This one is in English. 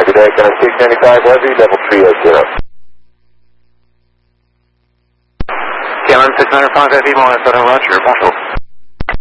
Good day, Canon 695 Levy, level 380. Canon 695 Levy, Roger, Marshall.